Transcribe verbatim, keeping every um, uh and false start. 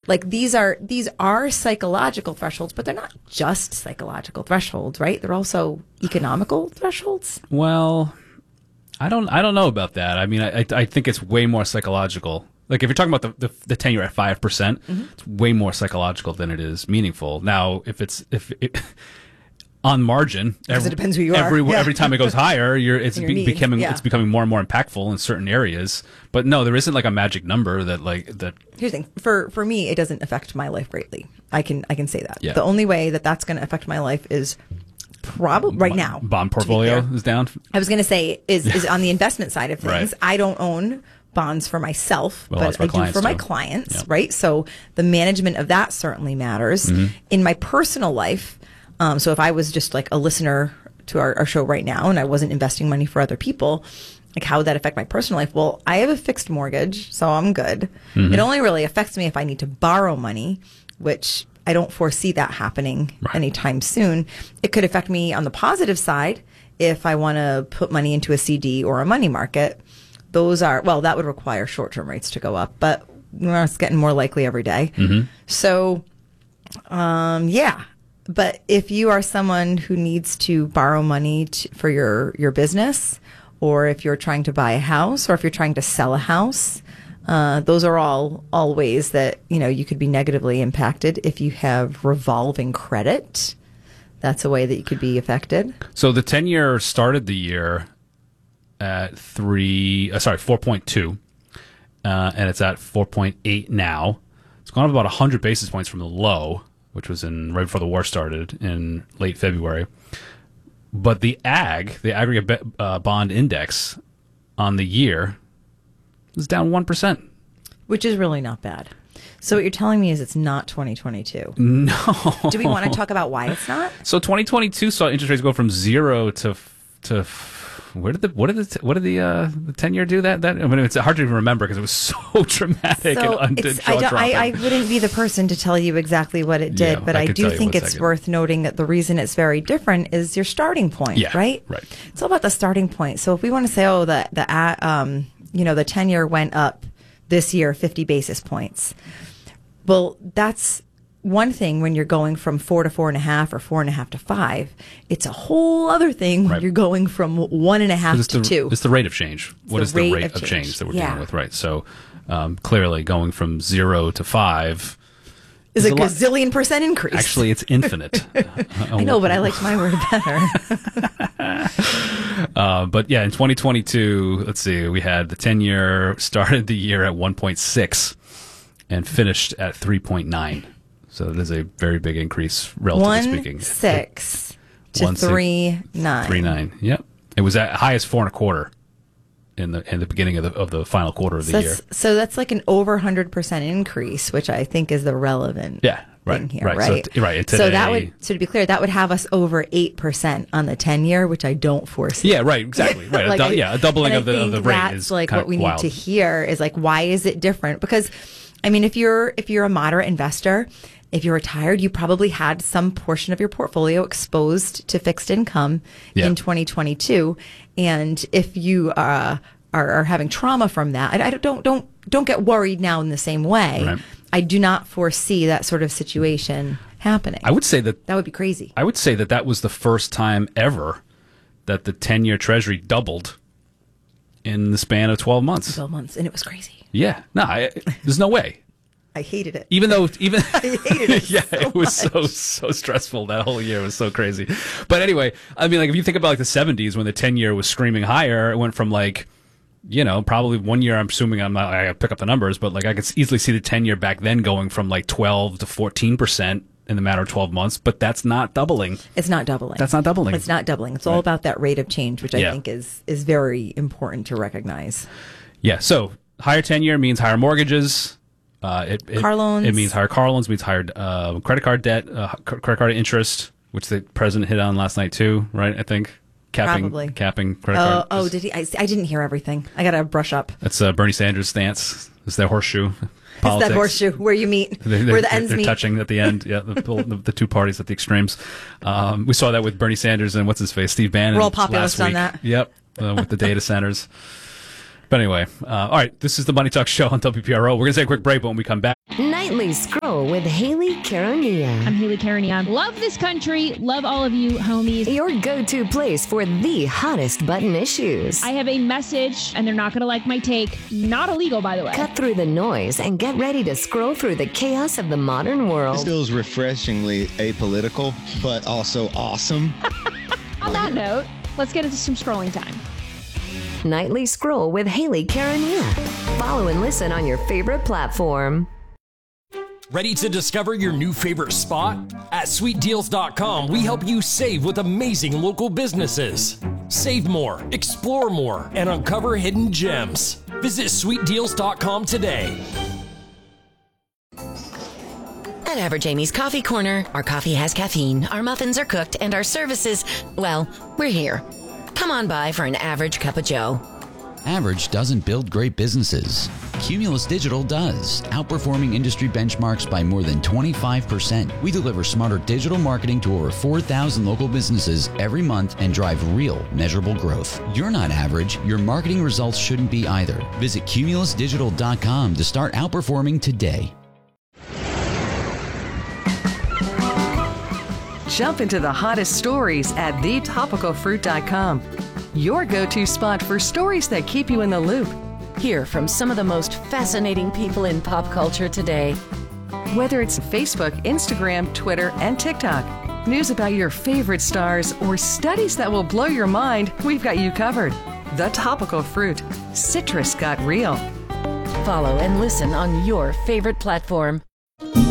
Like these are these are psychological thresholds, but they're not just psychological thresholds, right? They're also economical thresholds. Well, I don't I don't know about that. I mean, I I think it's way more psychological. Like if you're talking about the the, the ten year at five percent, mm-hmm. it's way more psychological than it is meaningful. Now, if it's if it, on margin, because it depends who you every, are. Yeah. Every time it goes higher, you're it's your be, needs, becoming yeah. it's becoming more and more impactful in certain areas. But no, there isn't like a magic number that like that. Here's the thing: for for me, it doesn't affect my life greatly. I can I can say that. Yeah. The only way that that's going to affect my life is probably right now. Bond portfolio is down. I was going to say is is on the investment side of things. Right. I don't own bonds for myself, well, but I do for my too. clients, Yep. right? So the management of that certainly matters. Mm-hmm. In my personal life, um, so if I was just like a listener to our, our show right now and I wasn't investing money for other people, like how would that affect my personal life? Well, I have a fixed mortgage, so I'm good. Mm-hmm. It only really affects me if I need to borrow money, which I don't foresee that happening right. anytime soon. It could affect me on the positive side if I want to put money into a C D or a money market. Those are, well, that would require short-term rates to go up, but well, it's getting more likely every day. Mm-hmm. So, um, yeah. But if you are someone who needs to borrow money to, for your, your business, or if you're trying to buy a house, or if you're trying to sell a house, uh, those are all, all ways that, you know, you could be negatively impacted. If you have revolving credit, that's a way that you could be affected. So the ten-year started the year at three, uh, sorry, four point two, uh, and it's at four point eight now. It's gone up about one hundred basis points from the low, which was in right before the war started in late February. But the A G, the aggregate be- uh, bond index on the year, is down one percent. Which is really not bad. So what you're telling me is it's not twenty twenty-two. No. Do we want to talk about why it's not? So twenty twenty-two saw interest rates go from zero to to where did the what did the what did the uh, the ten year do that that I mean it's hard to even remember because it was so dramatic so and it's, I, don't, I, I wouldn't be the person to tell you exactly what it did, Yeah, but I I, could do tell you think one it's second. worth noting that the reason it's very different is your starting point, Yeah, right? right. It's all about the starting point. So if we want to say, oh, the the uh, um you know the ten year went up this year fifty basis points, well, that's one thing when you're going from four to four and a half or four and a half to five. It's a whole other thing when Right. you're going from one and a half it's to the, two. It's the rate of change. What the is the rate rate of of change, change. that we're Yeah. dealing with? Right. So um, clearly going from zero to five is is a a lot. gazillion percent increase. Actually, it's infinite. I know, but I liked my word better. Uh, but yeah, in twenty twenty-two, let's see, we had the ten year started the year at one point six and finished at three point nine. So it is a very big increase, relatively One speaking. six to One six- three nine. Three nine. Yep. It was at highest four and a quarter in the in the beginning of the of the final quarter of the So year. that's, so that's like an over hundred percent increase, which I think is the relevant Yeah. Right. thing here, right. right? So, t- right. and So that today- would, so to be clear, that would have us over eight percent on the ten year, which I don't foresee. Yeah. Right. Exactly. Right. Like a du- I- yeah. A doubling and of the I of the think rate that's is like kind what we of need wild. to hear is like, why is it different? Because, I mean, if you're if you're a moderate investor, if you're retired, you probably had some portion of your portfolio exposed to fixed income Yeah. in twenty twenty-two, and if you uh, are, are having trauma from that, I, I don't don't don't get worried now in the same way. Right. I do not foresee that sort of situation happening. I would say that That would be crazy. I would say that that was the first time ever that the ten year Treasury doubled in the span of twelve months. twelve months, and it was crazy. Yeah. No. I, there's no way. I hated it. Even though, even I hated it yeah, so it was so much. so stressful. That whole year was so crazy. But anyway, I mean, like if you think about like the seventies when the ten year was screaming higher, it went from like, you know, probably one year. I'm assuming I'm not. I gotta pick up the numbers, but like I could easily see the ten year back then going from like twelve to fourteen percent in the matter of twelve months. But that's not doubling. It's not doubling. That's not doubling. It's not doubling. It's all Right. about that rate of change, which I Yeah. think is is very important to recognize. Yeah. So higher ten year means higher mortgages. Uh, it, it, Car loans. It means higher car loans. Means higher uh, credit card debt, uh, c- credit card interest, which the president hit on last night too. Right? I think capping Probably. capping credit Oh, card. oh, did he? I, I didn't hear everything. I got to brush up. That's uh, Bernie Sanders' stance. It's their horseshoe. It's Politics. that horseshoe where you meet, They, they, where the ends they're meet. touching at the end. Yeah, the, the, the two parties at the extremes. Um, we saw that with Bernie Sanders and what's his face, Steve Bannon. We're all populist last on week. that. Yep, uh, with the data centers. But anyway, uh, all right, this is the Money Talk Show on W P R O. We're going to take a quick break, but when we come back. Nightly Scroll with Haley Caronia. I'm Haley Caronia. Love this country. Love all of you, homies. Your go-to place for the hottest button issues. I have a message, and they're not going to like my take. Not illegal, by the way. Cut through the noise and get ready to scroll through the chaos of the modern world. This feels refreshingly apolitical, but also awesome. On that note, let's get into some scrolling time. Nightly Scroll with Haley Caronia. Follow and listen on your favorite platform. Ready to discover your new favorite spot? At sweet deals dot com, we help you save with amazing local businesses. Save more, explore more, and uncover hidden gems. Visit sweet deals dot com today. At Average Amy's Coffee Corner, our coffee has caffeine, our muffins are cooked, and our services, well, we're here. Come on by for an average cup of joe. Average doesn't build great businesses. Cumulus Digital does, outperforming industry benchmarks by more than twenty-five percent. We deliver smarter digital marketing to over four thousand local businesses every month and drive real, measurable growth. You're not average. Your marketing results shouldn't be either. Visit cumulus digital dot com to start outperforming today. Jump into the hottest stories at the topical fruit dot com. Your go-to spot for stories that keep you in the loop. Hear from some of the most fascinating people in pop culture today. Whether it's Facebook, Instagram, Twitter, and TikTok, news about your favorite stars, or studies that will blow your mind, we've got you covered. The Topical Fruit. Citrus got real. Follow and listen on your favorite platform.